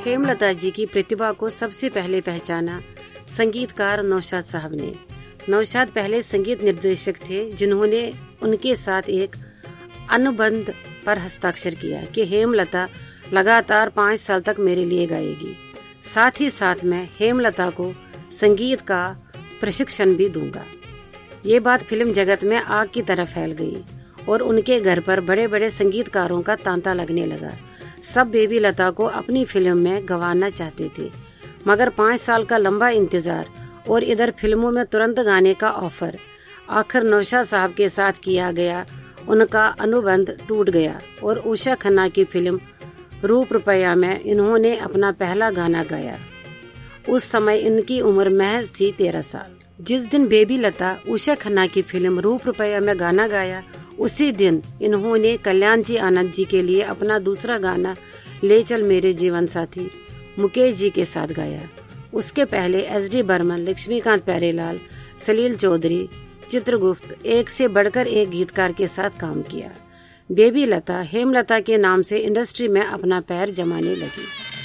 हेमलता जी की प्रतिभा को सबसे पहले पहचाना संगीतकार नौशाद साहब ने। नौशाद पहले संगीत निर्देशक थे जिन्होंने उनके साथ एक अनुबंध पर हस्ताक्षर किया कि हेमलता लगातार 5 साल तक मेरे लिए गाएगी। साथ ही साथ मैं हेमलता को संगीत का प्रशिक्षण भी दूंगा। ये बात फिल्म जगत में आग की तरह फैल गई और उनके घर पर बड़े बड़े संगीतकारों का तांता लगने लगा। सब बेबी लता को अपनी फिल्म में गंवाना चाहते थे, मगर 5 साल का लंबा इंतजार और इधर फिल्मों में तुरंत गाने का ऑफर, आखिर नौशाद साहब के साथ किया गया उनका अनुबंध टूट गया और उषा खन्ना की फिल्म रूप रुपया में इन्होंने अपना पहला गाना गाया। उस समय इनकी उम्र महज थी 13 साल। जिस दिन बेबी लता उषा खन्ना की फिल्म रूप रुपया में गाना गाया, उसी दिन इन्होंने कल्याण जी आनंद जी के लिए अपना दूसरा गाना ले चल मेरे जीवन साथी मुकेश जी के साथ गाया। उसके पहले SD बर्मन, लक्ष्मीकांत प्यारेलाल, सलील चौधरी, चित्रगुप्त एक से बढ़कर एक गीतकार के साथ काम किया। बेबी लता हेमलता के नाम से इंडस्ट्री में अपना पैर जमाने लगी।